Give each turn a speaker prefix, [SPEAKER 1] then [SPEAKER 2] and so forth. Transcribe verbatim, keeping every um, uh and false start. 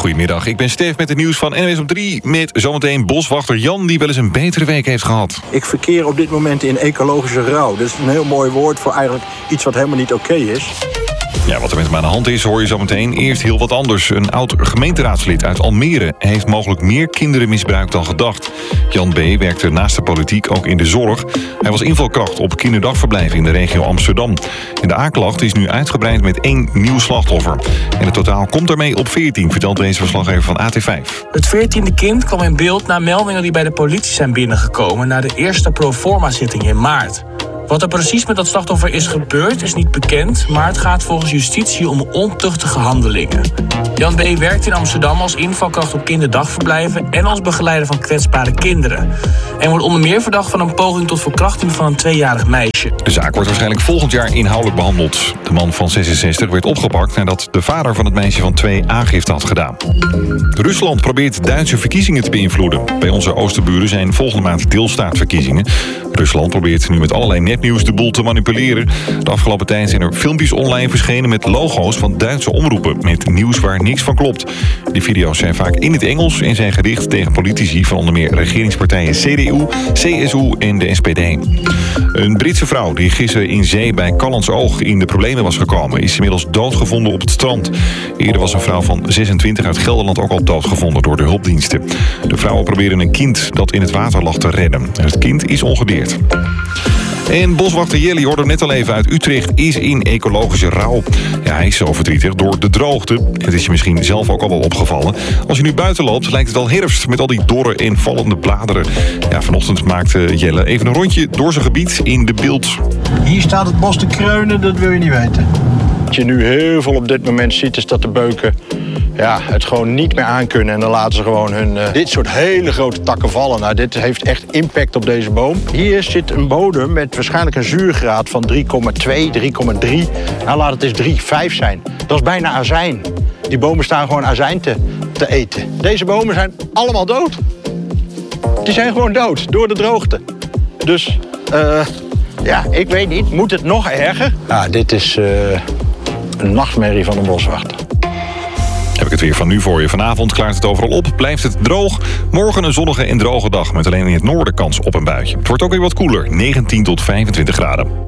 [SPEAKER 1] Goedemiddag, ik ben Stef met het nieuws van N W S op drie... met zometeen boswachter Jan, die wel eens een betere week heeft gehad.
[SPEAKER 2] Ik verkeer op dit moment in ecologische rouw. Dat is een heel mooi woord voor eigenlijk iets wat helemaal niet oké is.
[SPEAKER 1] Ja, wat er met hem aan de hand is, hoor je zo meteen. Eerst heel wat anders. Een oud gemeenteraadslid uit Almere heeft mogelijk meer kinderen misbruikt dan gedacht. Jan B. werkte naast de politiek ook in de zorg. Hij was invalkracht op kinderdagverblijven in de regio Amsterdam. En de aanklacht is nu uitgebreid met één nieuw slachtoffer. En het totaal komt daarmee op veertien, vertelt deze verslaggever van A T vijf.
[SPEAKER 3] Het veertiende kind kwam in beeld na meldingen die bij de politie zijn binnengekomen na de eerste proforma-zitting in maart. Wat er precies met dat slachtoffer is gebeurd is niet bekend, maar het gaat volgens justitie om ontuchtige handelingen. Jan B. werkt in Amsterdam als invalkracht op kinderdagverblijven en als begeleider van kwetsbare kinderen. En wordt onder meer verdacht van een poging tot verkrachting van een tweejarig meisje.
[SPEAKER 1] De zaak wordt waarschijnlijk volgend jaar inhoudelijk behandeld. De man van zesenzestig werd opgepakt nadat de vader van het meisje van twee aangifte had gedaan. Rusland probeert Duitse verkiezingen te beïnvloeden. Bij onze oosterburen zijn volgende maand deelstaatverkiezingen. Rusland probeert nu met allerlei nepnieuws de boel te manipuleren. De afgelopen tijd zijn er filmpjes online verschenen met logo's van Duitse omroepen met nieuws waar niks van klopt. Die video's zijn vaak in het Engels en zijn gericht tegen politici van onder meer regeringspartijen C D U, C S U en de S P D. Een Britse vrouw die gisteren in zee bij Callantsoog in de problemen was gekomen is inmiddels doodgevonden op het strand. Eerder was een vrouw van zesentwintig uit Gelderland ook al doodgevonden door de hulpdiensten. De vrouwen proberen een kind dat in het water lag te redden. Het kind is ongedeerd. En boswachter Jelly, hoorde net al even uit Utrecht, is in ecologische rouw. Ja, hij is zo verdrietig door de droogte. Het is je misschien zelf ook al wel opgevallen. Als je nu buiten loopt, lijkt het al herfst met al die dorre en vallende bladeren. Ja, vanochtend maakte Jelle even een rondje door zijn gebied in de Bilt.
[SPEAKER 4] Hier staat het bos te kreunen, dat wil je niet weten. Wat je nu heel veel op dit moment ziet, is dat de beuken ja, het gewoon niet meer aankunnen. En dan laten ze gewoon hun uh, dit soort hele grote takken vallen. Nou, dit heeft echt impact op deze boom. Hier zit een bodem met waarschijnlijk een zuurgraad van drie komma twee, drie komma drie. Nou, laat het eens drie komma vijf zijn. Dat is bijna azijn. Die bomen staan gewoon azijn te, te eten. Deze bomen zijn allemaal dood. Die zijn gewoon dood door de droogte. Dus, uh, ja, ik weet niet. Moet het nog erger? Nou, dit is uh, een nachtmerrie van een boswachter.
[SPEAKER 1] Heb ik het weer van nu voor je. Vanavond klaart het overal op, blijft het droog. Morgen een zonnige en droge dag met alleen in het noorden kans op een buitje. Het wordt ook weer wat koeler, negentien tot vijfentwintig graden.